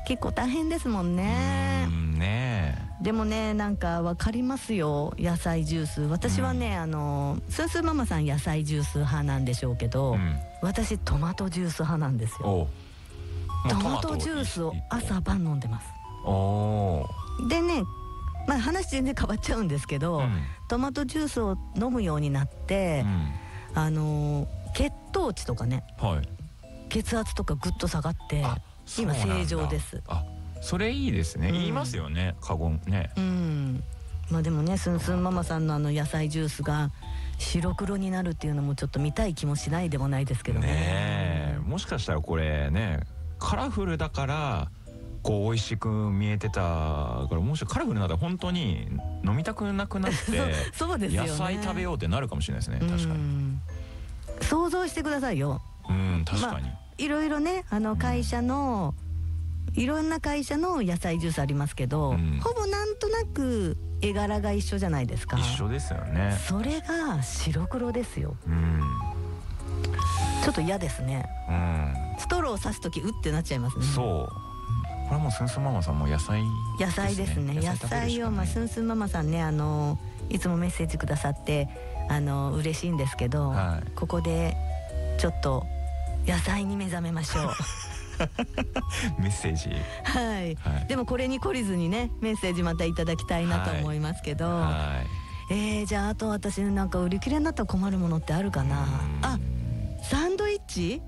結構大変ですもんね。でもね、なんか分かりますよ、野菜ジュース。私はね、スースーママさん野菜ジュース派なんでしょうけど、私トマトジュース派なんですよ。トマトジュースを朝晩飲んでます。でね、まあ話全然変わっちゃうんですけど、トマトジュースを飲むようになって、血糖値とかね、血圧とかぐっと下がって今正常です。 それいいですね。言いますよね、過言ね。 まあでもね、スンスンママさんの野菜ジュースが白黒になるっていうのもちょっと見たい気もしないでもないですけどね。 もしかしたらこれね、カラフルだからこう美味しく見えてたから、もしカラフルなら本当に飲みたくなくなってそうですよね、 野菜食べようってなるかもしれないですね。確かに想像してくださいよ。 確かに、 いろいろね、会社のいろんな会社の野菜ジュースありますけど、ほぼなんとなく絵柄が一緒じゃないですか。 一緒ですよね。 それが白黒ですよ。ちょっと嫌ですね。ストローを刺す時うってなっちゃいますね。 そう、これはもうスンスンママさんも野菜ですね。野菜を、スンスンママさんね、いつもメッセージくださって嬉しいんですけど、ここでちょっと野菜に目覚めましょう。 メッセージ、 でもこれに懲りずにね、メッセージまたいただきたいなと思いますけど、じゃああと私なんか売り切れになったら困るものってあるかな。サンドイッチ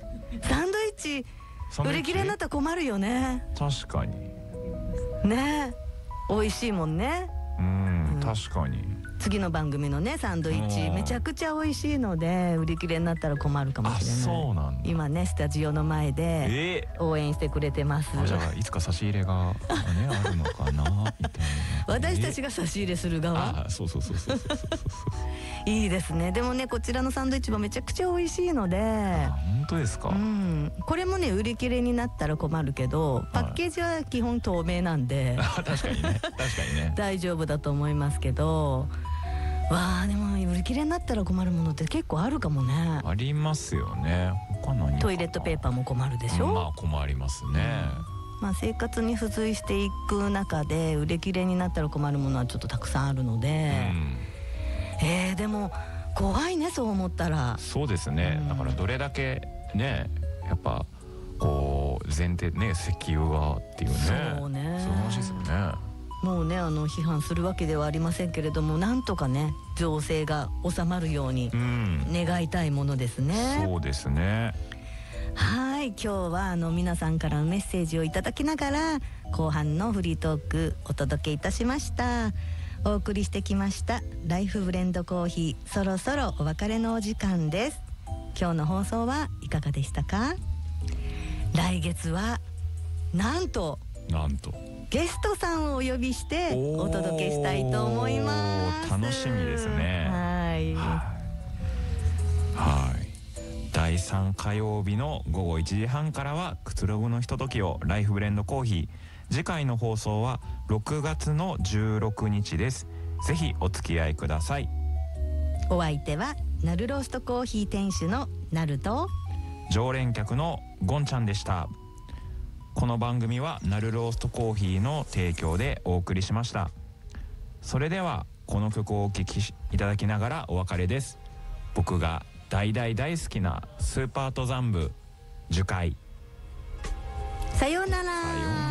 売り切れになったら困るよね。 確かにね、美味しいもんね。 確かに次の番組のねサンドイッチめちゃくちゃ美味しいので、売り切れになったら困るかもしれない。 そうなんだ。 今ねスタジオの前で応援してくれてます。 じゃあいつか差し入れが、あるのかなみたいな。 私たちが差し入れする側。 そういいですね。でもね、こちらのサンドイッチもめちゃくちゃ美味しいので。 本当ですか。 これもね売り切れになったら困るけど、パッケージは基本透明なんで確かにね大丈夫だと思いますけど。でも売り切れになったら困るものって結構あるかもね。 ありますよね。他何かな。 トイレットペーパーも困るでしょ。 困りますね。 生活に付随していく中で売り切れになったら困るものはちょっとたくさんあるので、でも怖いね、そう思ったら。 そうですね。だからどれだけね、やっぱこう前提ね、石油がっていうね、そういう話ですよね。 もうね批判するわけではありませんけれども、なんとかね情勢が収まるように願いたいものですね。 そうですね。 今日は皆さんからのメッセージをいただきながら後半のフリートークお届けいたしました。お送りしてきましたライフブレンドコーヒー、そろそろお別れのお時間です。今日の放送はいかがでしたか。来月はなんとゲストさんをお呼びしてお届けしたいと思います。 楽しみですね。第3火曜日の午後1時半からはくつろぐのひとときをライフブレンドコーヒー。次回の放送は6月の16日です。ぜひお付き合いください。 お相手はナルローストコーヒー店主のナルと常連客のゴンちゃんでした。この番組はナルローストコーヒーの提供でお送りしました。それではこの曲をお聴きいただきながらお別れです。僕が大好きなスーパー登山部樹海。 さようなら。